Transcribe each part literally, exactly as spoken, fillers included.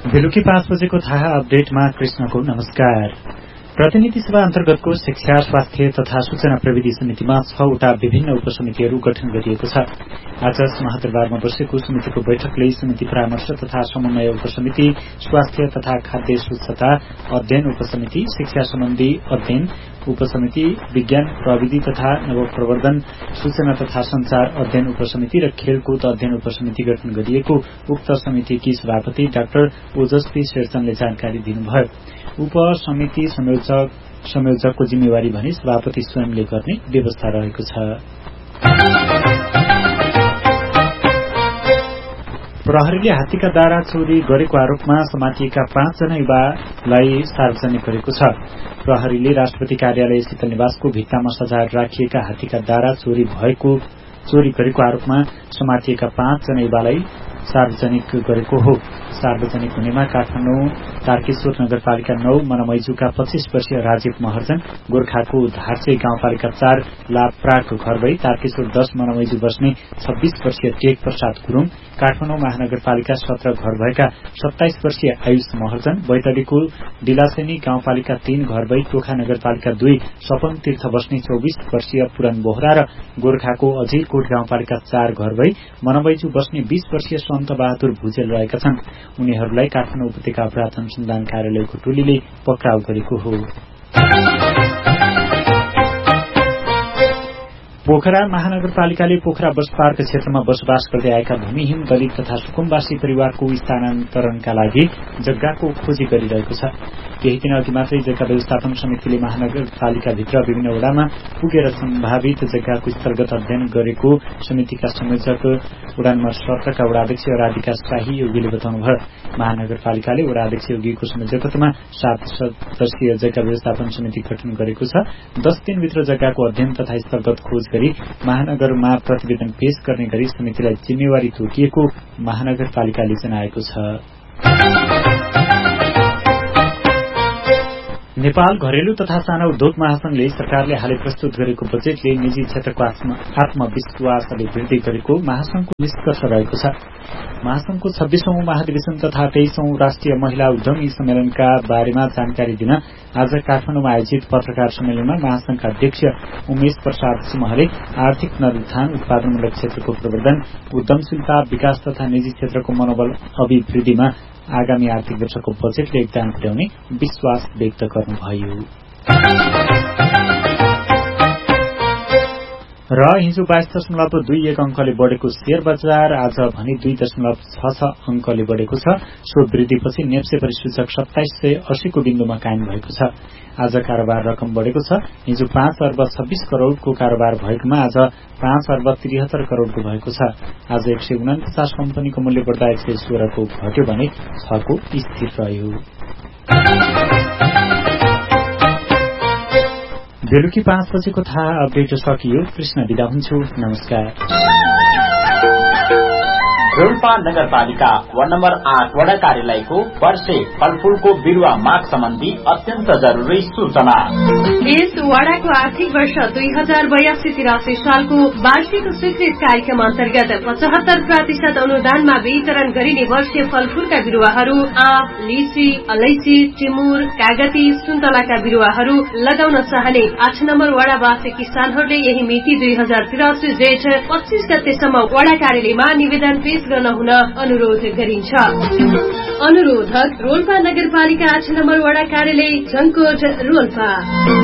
बेलुकी पाँच बजेको थाहा अपडेटमा कृष्णको नमस्कार। प्रतिनिधि सभा अन्तर्गतको शिक्षा, स्वास्थ्य तथा सूचना प्रविधि समितिमा छवटा विभिन्न उपसमितिहरू गठन गरिएको छ। आज महादरबारमा बसेको समितिको बैठकले समिति परामर्श तथा समन्वय उपसमिति, स्वास्थ्य तथा खाद्य स्वच्छता अध्ययन उपसमिति, शिक्षा सम्बन्धी अध्ययन उपसमिति, विज्ञान प्रविधि तथा नवप्रवर्धन, सूचना तथा संचार अध्ययन उपसमिति र खेलकुद अध्ययन उपसमिति गठन गरिएको उक्त समितिकी सभापति डाक्टर ओजस्वी शेरचनले जानकारी दिनुभयो। उपसमिति संयोजक संयोजकको जिम्मेवारी भने सभापति स्वयंले गर्ने व्यवस्था रहेको छ। प्रहरीले हात्तीका दारा चोरी गरेको आरोपमा समातिएका पाँचजना युवालाई सार्वजनिक गरेको छ। प्रहरीले राष्ट्रपति कार्यालय शीतल निवासको भित्तामा सजाएर राखिएका हात्तीका दारा चोरी भएको चोरी गरेको आरोपमा समातिएका पाँचजना युवालाई सार्वजनिक गरेको हो। सार्वजनिक हुनेमा काठमाडौँ तारकेश्वर नगरपालिका नौ मनमैजुका पच्चीस वर्षीय राजीव महर्जन, गोर्खाको धार्चे गाउँपालिका चार लाप्राक घर भई तारकेश्वर दस मनमैजु बस्ने छब्बीस वर्षीय टेक प्रसाद गुरूङ, काठमाडौँ महानगरपालिका सत्र घर भएका सत्ताइस वर्षीय आयुष महर्जन, बैतडीको डिलासेनी गाउँपालिका तीन घर भई टोखा नगरपालिका दुई सपन तीर्थ बस्ने चौबीस वर्षीय पुरन बोहरा र गोर्खाको अजिरकोट गाउँपालिका चार घर भई मनमैजु बस्ने बीस वर्षीय सन्त बहादुर भुजेल रहेका छन्। उनीहरूलाई काठमाडौँ उपत्यका अपराध अनुसन्धान कार्यालयको टोलीले पक्राउ गरेको हो। पोखरा महानगरपालिकाले पोखरा बस पार्क क्षेत्रमा बसोबास गर्दै आएका भूमिहीन दलित तथा सुकुम्बासी परिवारको स्थानान्तरणका लागि जग्गाको खोजी गरिरहेको छ। केही दिन अघि मात्रै जग्गा व्यवस्थापन समितिले महानगरपालिकाभित्र विभिन्न वडामा पुगेर सम्भावित जग्गाको स्थलगत अध्ययन गरेको समितिका संयोजक वडा नम्बर सत्रका वडाध्यक्ष राधिका शाही योगीले बताउनुभयो। महानगरपालिकाले वडाध्यक्ष योगीको संयोजकत्वमा सात सदस्यीय जग्गा व्यवस्थापन समिति गठन गरेको छ। दस दिनभित्र जग्गाको अध्ययन तथा स्थलगत खोज गरी महानगरमा प्रतिवेदन पेश गर्ने गरी समितिलाई जिम्मेवारी तोकिएको महानगरपालिकाले जनाएको छ। नेपाल घरेलु तथा साना उद्योग महासंघले सरकारले हालै प्रस्तुत गरेको बजेटले निजी क्षेत्रको आत्मविश्वासले वृद्धि गरेको महासंघको निष्कर्ष रहेको छ। महासंघको छब्बीसौं महाधिवेशन तथा तेइसौं राष्ट्रिय महिला उद्यमी सम्मेलनका बारेमा जानकारी दिन आज काठमाडौँमा आयोजित पत्रकार सम्मेलनमा महासंघका अध्यक्ष उमेश प्रसाद सिंहले आर्थिक पुनरुत्थान, उत्पादनमूलक क्षेत्रको प्रवर्धन, उद्यमशीलता विकास तथा निजी क्षेत्रको मनोबल अभिवृद्धिमा आगामी आर्थिक वर्षको बजेटले योगदान पुर्याउने विश्वास व्यक्त गर्नुभयो। र हिजो बाइस दशमलव दुई एक अंकले बढ़ेको शेयर बजार आज भने दुई दशमलव छ छ अंकले बढ़ेको छ। सो वृद्धिपछि नेप्से परिसूचक सत्ताइस सय अस्सीको बिन्दुमा कायम भएको छ। आज कारोबार रकम बढ़ेको छ। हिजो पाँच अर्ब छब्बीस करोड़को कारोबार भएकोमा आज पाँच अर्ब त्रिहत्तर करोड़को भएको छ। आज एक सय उनापचास कम्पनीको मूल्य बढ़दा एक सय सोह्रको घट्यो भने छको स्थिर रह्यो। बेलुकी पाँच बजेको थाहा अपडेट सकियो। कृष्ण बिदा हुन्छु। नमस्कार। रोल्पा नगरपालिका वार्ड नम्बर आठ वडा कार्यालयको वर्षे फलफूलको बिरुवा माग सम्बन्धी अत्यन्त जरुरी सूचना। यस वडाको आर्थिक वर्ष दुई हजार बयासी तिरासी सालको वार्षिक स्वीकृत कार्यक्रम अन्तर्गत पचहत्तर प्रतिशत अनुदानमा वितरण गरिने वर्षीय फलफूलका बिरुवाहरू आँप, लिची, अलैची, टिमुर, कागती, सुन्तलाका बिरुवाहरू लगाउन चाहने आठ नम्बर वडावासी किसानहरूले यही मिति दुई हजार तिरासी जेठ पच्चीस गतेसम्म वडा कार्यालयमा निवेदन पेश गर्न हुन अनुरोध गरिन्छ। अनुरोधक रोल्पा नगरपालिका आठ नम्बर वडा कार्यालय झङ्कोट रोल्पा।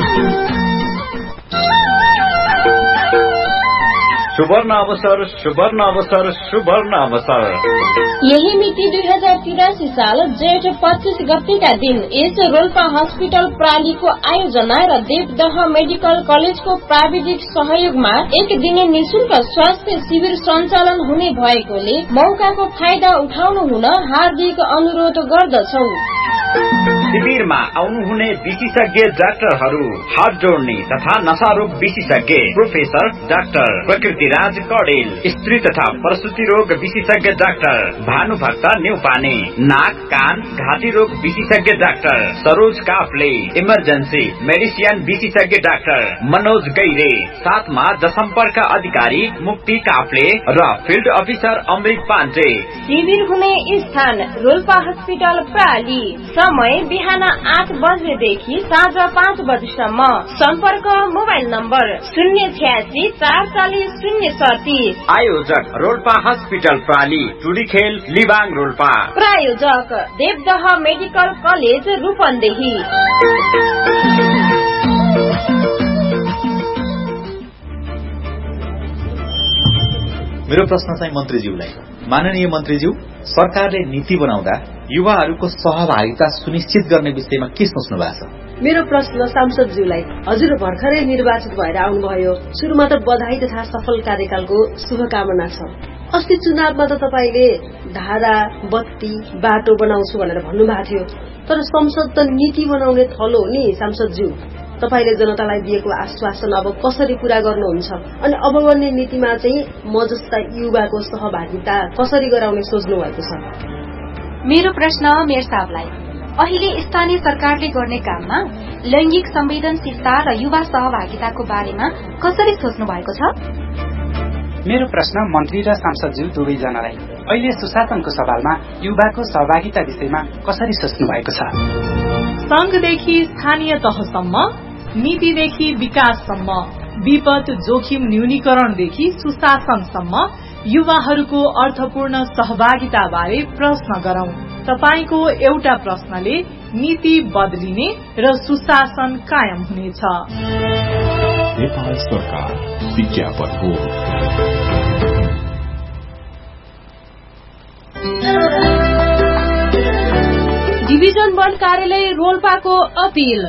सुवर्ण अवसर, सुवर्ण अवसर, सुवर्ण अवसर। यही मिति दुई हजार तिरासी साल जेठ पच्चीस गतेका दिन यस रोल्पा हस्पिटल प्रालीको आयोजना र देवदह मेडिकल कलेजको प्राविधिक सहयोगमा एक दिने निशुल्क स्वास्थ्य शिविर सञ्चालन हुने भएकोले मौकाको फाइदा उठाउनु हुन हार्दिक अनुरोध गर्दछौ। शिविरमा आउनुहुने विशेषज्ञ डाक्टरहरू हात जोड्ने तथा नशा रोग विशेषज्ञ प्रोफेसर डाक्टर प्रकृतिराज कडेल, स्त्री तथा प्रसूति रोग विशेषज्ञ डाक्टर भानुभक्त न्यौपाने, नाक कान घाँटी रोग विशेषज्ञ doctor Saroj Kafle, emergency medicine विशेषज्ञ डाक्टर मनोज गैरे, साथमा जनसम्पर्क अधिकारी मुक्ति काफले र फिल्ड अफिसर अमृत पाण्डे। शिविर हुने स्थान रोल्पा हस्पिटल प्राली। समय बिहान आठ बजेदेखि साँझ पाँच बजेसम्म। सम्पर्क मोबाइल नम्बर शून्य छ्यासी चार चालिस शून्य सडतिस। आयोजक रोल्पा हस्पिटल प्राली, टुडीखेल लिबाङ रोल्पा। प्रायोजक देवदह मेडिकल कलेज रूपन्देही। मेरो प्रश्न चाहिँ मन्त्रीज्यूलाई। माननीय मन्त्रीज्यू, सरकारले नीति बनाउँदा युवाहरूको सहभागिता सुनिश्चित गर्ने विषयमा के सोच्नु भएको छ? मेरो प्रश्न सांसदज्यूलाई। हजुर भर्खरै निर्वाचित भएर आउनुभयो। सुरुमा त बधाई तथा सफल कार्यकालको शुभकामना छ। अस्ति चुनावमा त तपाईले धारा बत्ती बाटो बनाउँछु भनेर भन्नुभएको थियो, तर संसद त नीति बनाउने थलो हो नि सांसदज्यू। तपाईले जनतालाई दिएको आश्वासन अब कसरी पूरा गर्नुहुन्छ? अनि अब बन्ने नीतिमा चाहिँ म जस्ता युवाको सहभागिता कसरी गराउने सोच्नु भएको छ? मेरो प्रश्न मेयर साहबलाई। अहिले स्थानीय सरकारले गर्ने काममा लैंगिक संवेदनशीलता र युवा सहभागिताको बारेमा कसरी सोच्नु भएको छ? मेरो प्रश्न मन्त्री र सांसदज्यू दुवैजनालाई। अहिले सुशासनको सवालमा युवाको सहभागिता विषयमा कसरी सोच्नु भएको छ? संघदेखि स्थानीय तहसम्म, नीतिदेखि विकाससम्म, विपद जोखिम न्यूनीकरणदेखि सुशासनसम्म युवाहरूको अर्थपूर्ण सहभागिता बारे प्रश्न गरौं। तपाईको एउटा प्रश्नले नीति बदलिने र सुशासन कायम हुनेछ। नेपाल सरकार विज्ञापन हो। डिभिजन वन कार्यालय रोल्पाको अपील।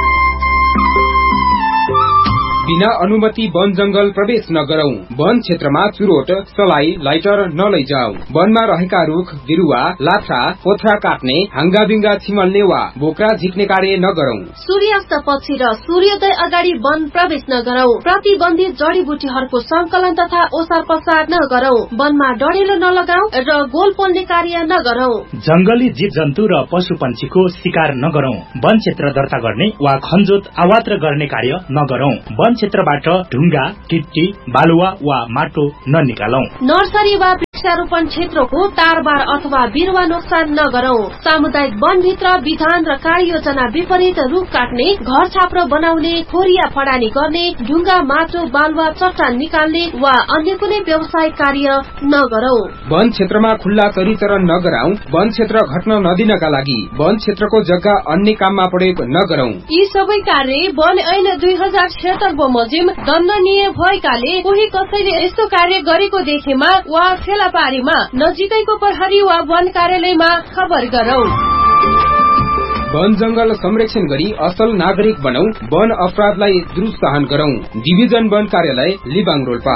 बिना अनुमति वन जंगल प्रवेश नगरौं। वन क्षेत्रमा चुरोट, सलाई, लाइटर नलैजाऊ। वनमा रहेका रुख, बिरुवा, लाठा, पोथरा काट्ने, हाङ्गाबिङ्गा छिमल्ने वा बोक्रा झिक्ने कार्य नगरौं। सूर्यास्त पछि र सूर्योदय अगाडि वन प्रवेश नगरौं। प्रतिबन्धित जडीबुटीहरूको संकलन तथा ओसार पसार नगरौं। वनमा डढेलो नलगाऊ र गोल पोल्ने कार्य नगरौं। जंगली जीव जन्तु र पशु पन्छीको शिकार नगरौं। वन क्षेत्र दर्ता गर्ने वा खनजोत अवात्र गर्ने कार्य नगरौं। वन क्षेत्रबाट ढुङ्गा, टिट्टी, बालुवा वा माटो ननिकालौं। नर्सरी वा वृक्षारोपण क्षेत्रको तारबार अथवा बिरुवा नोक्सान नगरौं। सामुदायिक वनभित्र विधान र कार्ययोजना विपरीत रुख काट्ने, घर छाप्रो बनाउने, खोरिया फडानी गर्ने, ढुङ्गा, माटो, बालुवा, चट्टान निकाल्ने वा अन्य कुनै व्यवसायिक कार्य नगरौं। वन क्षेत्रमा खुल्ला चरीचरण नगराऊ। वन क्षेत्र घट्न नदिनका लागि वन क्षेत्रको जग्गा अन्य काममा प्रयोग नगरौं। यी सबै कार्य वन ऐन दुई हजार छिहत्तर बमोजिम दण्डनीय भएकाले कोही कसैले यस्तो कार्य गरेको देखेमा वा फेला पारीमा नजिकैको प्रहरी वा वन कार्यालयमा खबर गरौं। वन जंगल संरक्षण गरी असल नागरिक बनौ। वन अपराधलाई दुरुत्साहन गरौं। डिभिजन वन कार्यालय लिबाङ रोल्पा।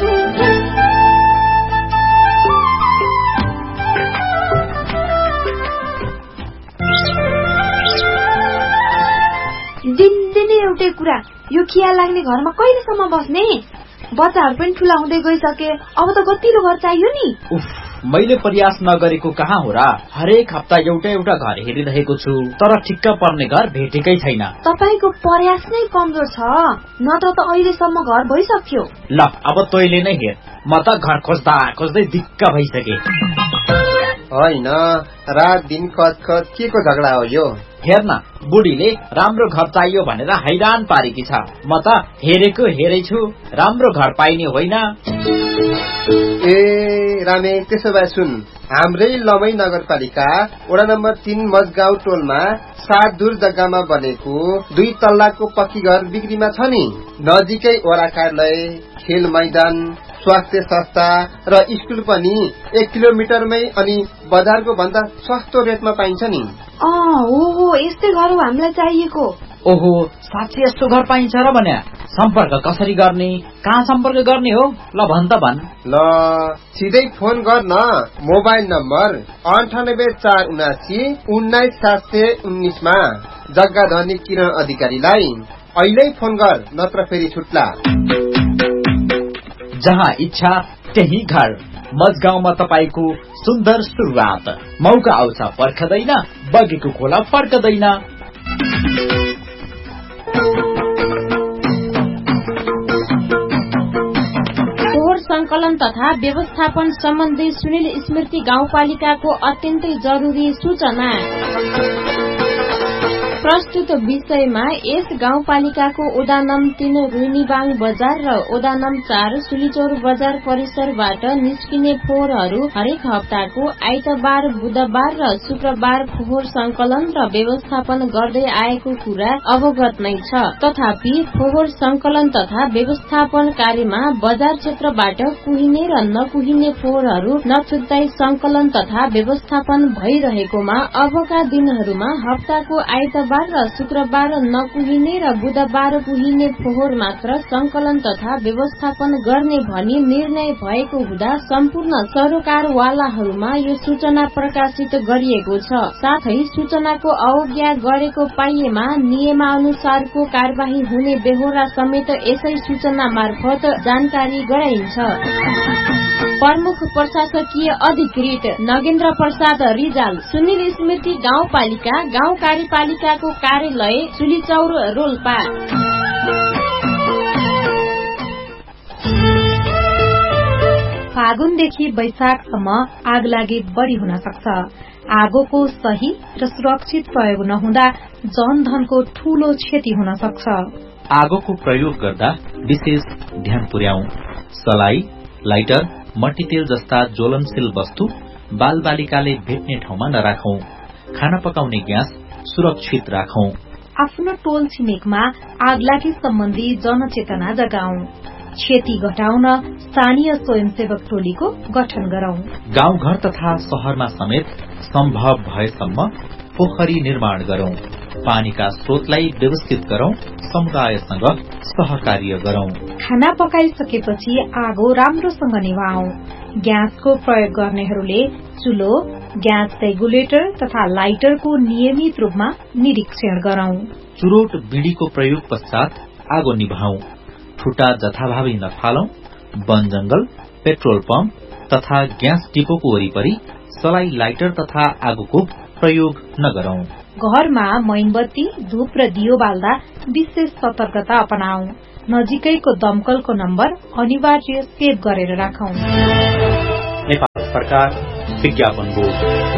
दिनदिनै एउटै कुरा, यो खिया लाग्ने घरमा कहिलेसम्म बस्ने? बच्चाहरू पनि ठूला हुँदै गइसके, अब त गतिलो घर चाहियो नि। उफ, मैले प्रयास नगरेको कहाँ हो र? हरेक हप्ता एउटा एउटा घर हेरिरहेको छु, तर ठिक्क पर्ने घर भेटेकै छैन। तपाईको प्रयास नै कमजोर छ, नत्र त अहिलेसम्म घर भइसक्यो। ल अब तैले नै हेर, म त घर खोज्दा खोज्दै दिक्क भइसके। होइन, रात दिन कच कच के को झगडा हो यो? हेर्न, बुढीले राम्रो घर चाहियो भनेर हैरान पारेकी छ। म त हेरेको हेरै छु, राम्रो घर पाइने होइन। ए रामे, त्यसो भए सुन, हाम्रै लमै नगरपालिका वडा नम्बर तीन मजगाउँ टोलमा सात दूर जग्गामा बनेको दुई तल्लाको पक्की घर बिक्रीमा छ नि। नजिकै वडा कार्यालय, खेल मैदान, स्वास्थ्य संस्था र स्कुल पनि एक किलोमिटरमै अनि बजारको भन्दा सस्तो रेटमा पाइन्छ नि। अँ हो हो, यस्तै घर हो हामीलाई चाहिएको। ओहो, साँच्चै यस्तो घर पाइन्छ र भन्या? सम्पर्क कसरी गर्ने, कहाँ सम्पर्क गर्ने हो? ल भन् त भन्। ल सिधै फोन गर्न। मोबाइल नम्बर अन्ठानब्बे चार उनासी उन्नाइस सात सय उन्नाइसमा जग्गा धनी किरण अधिकारीलाई अहिले फोन गर, नत्र फेरि छुट्ला। जहाँ इच्छा त्यही घर। मजगाउँमा तपाईको सुन्दर सुरुवात। मौका आउँछ पर्खदैन, बगेको खोला फर्कदैन। फोहोर संकलन तथा व्यवस्थापन सम्बन्धी सुनिल स्मृति गाउँपालिकाको अत्यन्तै जरुरी सूचना। प्रस्तुत विषयमा यस गाउँपालिकाको ओडा नम्बर तीन रुइनीबाङ बजार र ओडा नम्बर चार सुलीचौर बजार परिसरबाट निस्किने फोहोरहरू हरेक हप्ताको आइतबार, बुधबार र शुक्रबार फोहोर संकलन र व्यवस्थापन गर्दै आएको कुरा अवगत नै छ। तथापि फोहोर संकलन तथा व्यवस्थापन कार्यमा बजार क्षेत्रबाट कुहिने र नकुहिने फोहोरहरू नछुट्टाई संकलन तथा व्यवस्थापन भइरहेकोमा अबका दिनहरूमा हप्ताको आइतबार र शुक्रबार नकुहिने र बुधबार कुहिने फोहोर मात्र संकलन तथा व्यवस्थापन गर्ने भनी निर्णय भएको हुँदा सम्पूर्ण सरोकारवालाहरूमा यो सूचना प्रकाशित गरिएको छ। साथै सूचनाको अवज्ञा गरेको पाइएमा नियमानुसारको कार्यवाही हुने बेहोरा समेत यसै सूचना मार्फत जानकारी गराइन्छ। प्रमुख प्रशासकीय अधिकृत नगेन्द्र प्रसाद रिजाल, सुनिल स्मृति गाउँपालिका गाउँ कार्यपालिकाको कार्यालय सुलीचौर रोल्पा। फागुनदेखि वैशाखसम्म आग लागि बढ़ी हुन सक्छ। आगोको सही र सुरक्षित प्रयोग नहुँदा जनधनको ठूलो क्षति हुन सक्छ। आगोको प्रयोग गर्दा विशेष ध्यान पुर्याउँ। सलाई, लाइटर, मट्टीतेल जस्ता ज्वलनशील वस्तु बालबालिकाले भेट्ने ठाउँमा नराखौं। खाना पकाउने ग्यास सुरक्षित राखौं। आफ्नो टोल छिमेकमा आगलागी सम्बन्धी जनचेतना जगाउँ। क्षति घटाउन स्थानीय स्वयंसेवक टोलीको गठन गरौं। गाउँघर तथा शहरमा समेत सम्भव भएसम्म पोखरी निर्माण गरौं। पानीका स्रोतलाई व्यवस्थित गरौं। समुदायसँग सहकार्य गरौं। खाना पकाइसकेपछि आगो राम्रोसँग निभाऔं। ग्यासको प्रयोग गर्नेहरूले चुलो, ग्यास रेगुलेटर तथा लाइटरको नियमित रूपमा निरीक्षण गरौं। चुरोट बीडीको प्रयोग पश्चात आगो निभाऊ। ठुटा जथाभावी नफालौं। वन जंगल, पेट्रोल पम्प तथा ग्यास डिपोको वरिपरि सलाई, लाइटर तथा आगोको प्रयोग नगरौं। घरमा मैनबत्ती, धूप र दियो बाल्दा विशेष सतर्कता अपनाऊ। नजिकैको दमकलको नम्बर अनिवार्य सेभ गरेर राखौं। नेपाल सरकार विज्ञापन बोर्ड।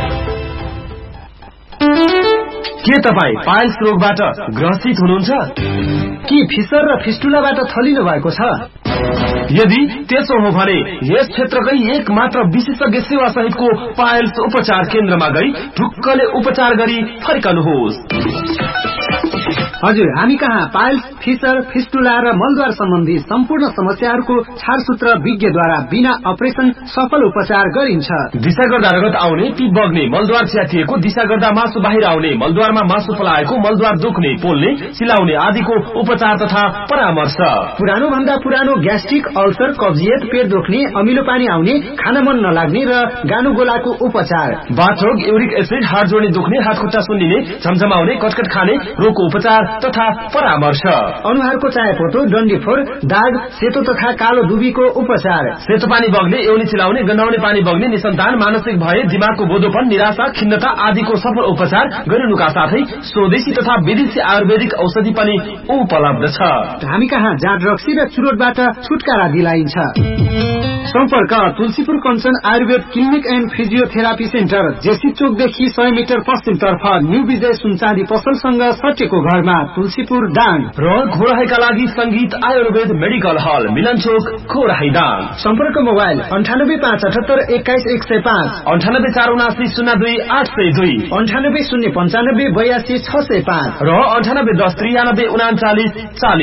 के तपाईँ पाइल्स रोगबाट ग्रसित हुनुहुन्छ? के फिसर र फिस्टुलाबाट थलिनु भएको छ? यदि त्यसो हो भने यस क्षेत्रकै एक मात्र विशेषज्ञ सेवा सहितको पाइल्स उपचार केन्द्रमा गई ढुक्कले उपचार गरी फर्कनुहोस्। हजुर, हामी कहाँ पाइल्स, फिसर, फिस्टुला र मलद्वार सम्बन्धी सम्पूर्ण समस्याहरूको छारसूत्र विज्ञद्वारा बिना अपरेसन सफल उपचार गरिन्छ। दिशा गर्दा रगत आउने, पिप बग्ने, मलद्वार च्यातिएको, दिशा गर्दा मासु बाहिर आउने, मलद्वारमा मासु पलाएको, मलद्वार दुख्ने, पोल्ने, सिलाउने आदिको उपचार तथा परामर्श। पुरानो भन्दा पुरानो ग्यास्ट्रिक, अल्सर, कब्जियत, पेट दुख्ने, अमिलो पानी आउने, खान मन नलाग्ने र गानुगोलाको उपचार। बाथरोग, युरिक एसिड, हात जोड्ने दुख्ने, हात खुट्टा सुन्निने, झमझमाउने, कटकट खाने रोगको उपचार तथा परामर्श। अनुहारको चायापोतो, डन्डीफोर, दाग, सेतो तथा कालो दुबीको उपचार। सेतो पानी बग्ने, एउनी चिलाउने, गन्हाउने पानी बग्ने, निसन्तान, मानसिक भय, दिमागको बोधोपन, निराशा, खिन्नता आदिको सफल उपचार गरिनुका साथै स्वदेशी तथा विदेशी आयुर्वेदिक औषधि पनि उपलब्ध छ। हामी कहाँ जाँड रक्सी र चुरोटबाट छुटकारा दिलाइन्छ। सम्पर्क Tulsipur Kanchan Ayurveda clinic and physiotherapy centre, JC चोकदेखि सय मिटर पश्चिमतर्फ न्यू विजय सुनचाँदी पसलसँग सटेको घरमा, तुलसीपुर दाङ। र घोराहीका लागि संगीत आयुर्वेद मेडिकल हल, मिलन चोक, घोराही दाङ। सम्पर्क मोबाइल अन्ठानब्बे पाँच अठहत्तर एक्काइस एक सय पाँच, अन्ठानब्बे चार उनासी शून्य दुई आठ सय दुई, अन्ठानब्बे शून्य पञ्चानब्बे बयासी छ सय पाँच र अन्ठानब्बे दस त्रियानब्बे उनाचालिस चालिस।